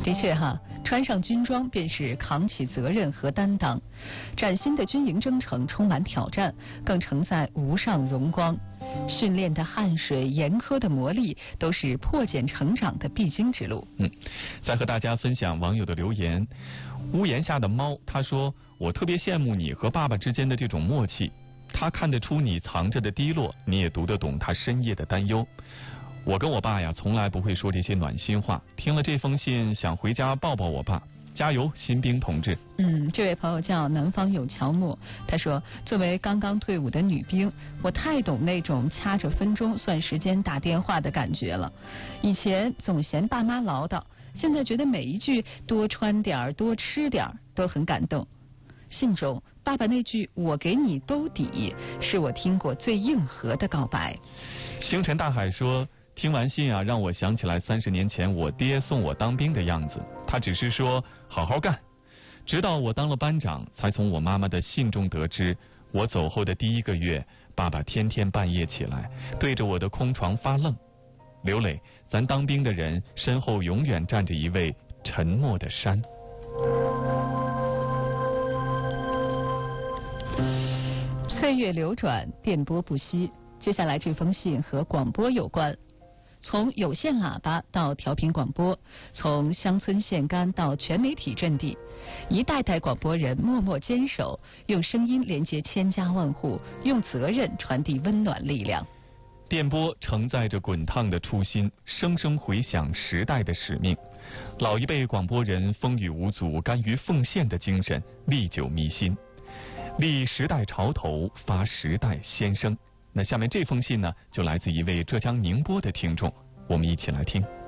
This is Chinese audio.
的确哈，穿上军装便是扛起责任和担当。崭新的军营征程充满挑战，更承载无上荣光。训练的汗水、严苛的磨砺，都是破茧成长的必经之路。 再和大家分享网友的留言。屋檐下的猫他说：“我特别羡慕你和爸爸之间的这种默契，他看得出你藏着的低落，你也读得懂他深夜的担忧。我跟我爸呀，从来不会说这些暖心话。听了这封信，想回家抱抱我爸。加油，新兵同志！” 这位朋友叫南方有乔木，他说：“作为刚刚退伍的女兵，我太懂那种掐着分钟算时间打电话的感觉了。以前总嫌爸妈唠叨，现在觉得每一句多穿点多吃点都很感动。信中爸爸那句我给你兜底，是我听过最硬核的告白。” 星辰大海说：“听完信啊，让我想起来30年前我爹送我当兵的样子。他只是说好好干，直到我当了班长，才从我妈妈的信中得知，我走后的第1个月，爸爸天天半夜起来，对着我的空床发愣。刘磊，咱当兵的人身后永远站着一位沉默的山。” 岁月流转，电波不息。接下来这封信和广播有关。从有线喇叭到调频广播，从乡村县干到全媒体阵地，一代代广播人默默坚守，用声音连接千家万户，用责任传递温暖力量。 电波承载着滚烫的初心，声声回响时代的使命。老一辈广播人风雨无阻、甘于奉献的精神历久弥新，立时代潮头，发时代先声。那下面这封信呢，就来自一位浙江宁波的听众，我们一起来听。